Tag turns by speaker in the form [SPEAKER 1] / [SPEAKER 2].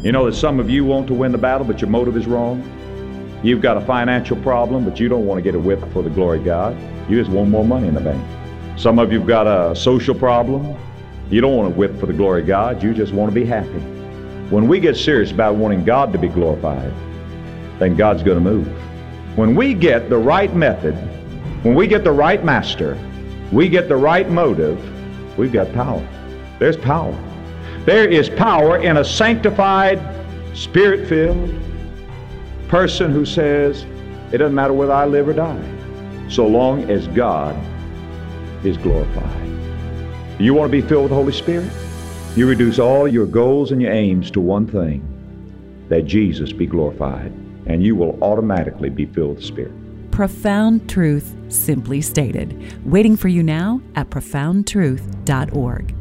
[SPEAKER 1] You know that some of you want to win the battle, but your motive is wrong. You've got a financial problem, but you don't want to get a whip for the glory of God. You just want more money in the bank. Some of you've got a social problem. You don't want to whip for the glory of God. You just want to be happy. When we get serious about wanting God to be glorified, then God's going to move. When we get the right method, when we get the right master, we get the right motive, we've got power. There's power. There is power in a sanctified, Spirit-filled person who says, it doesn't matter whether I live or die, so long as God is glorified. You want to be filled with the Holy Spirit? You reduce all your goals and your aims to one thing, that Jesus be glorified, and you will automatically be filled with the Spirit.
[SPEAKER 2] Profound truth simply stated. Waiting for you now at profoundtruth.org.